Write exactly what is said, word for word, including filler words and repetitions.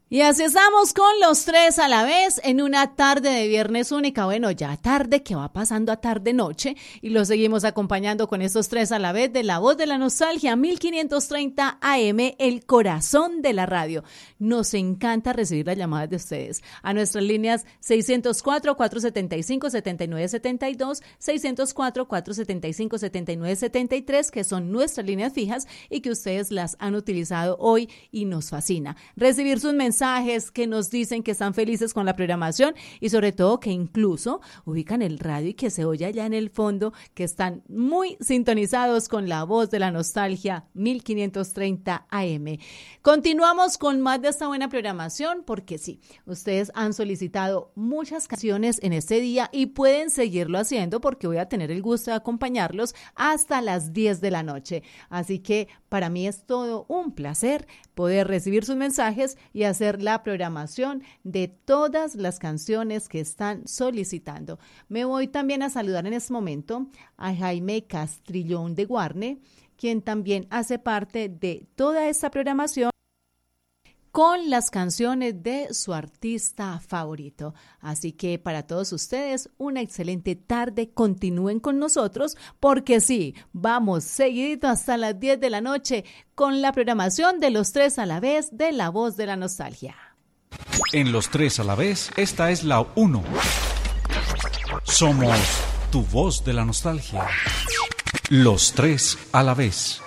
Y así estamos con los tres a la vez en una tarde de viernes única. Bueno, ya tarde que va pasando a tarde-noche y lo seguimos acompañando con estos tres a la vez de La Voz de la Nostalgia, mil quinientos treinta A M, el corazón de la radio. Nos encanta recibir las llamadas de ustedes a nuestras líneas seiscientos cuatro, cuatrocientos setenta y cinco, setenta y nueve setenta y dos, seiscientos cuatro, cuatrocientos setenta y cinco, setenta y nueve setenta y tres, que son nuestras líneas fijas y que ustedes las han utilizado hoy y nos fascina recibir sus mensajes que nos dicen que están felices con la programación y sobre todo que incluso ubican el radio y que se oye allá en el fondo que están muy sintonizados con La Voz de la Nostalgia, mil quinientos treinta A M. Continuamos con más de esta buena programación porque sí, ustedes han solicitado muchas canciones en este día y pueden seguirlo haciendo porque voy a tener el gusto de acompañarlos hasta las diez de la noche. Así que para mí es todo un placer poder recibir sus mensajes y hacer la programación de todas las canciones que están solicitando. Me voy también a saludar en este momento a Jaime Castrillón de Guarne, quien también hace parte de toda esta programación con las canciones de su artista favorito. Así que para todos ustedes, una excelente tarde. Continúen con nosotros porque sí, vamos seguidito hasta las diez de la noche con la programación de los tres a la vez de La Voz de la Nostalgia. En los tres a la vez, esta es la uno. Somos tu voz de la nostalgia. Los tres a la vez.